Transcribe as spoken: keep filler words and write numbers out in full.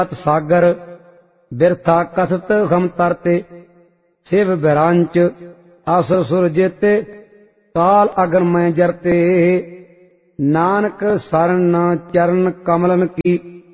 सत सागर बिरथा कथत हम तरते शिव बिरांच असुर सुर जेते काल अगर मैं जरते नानक शरण चरण कमलन की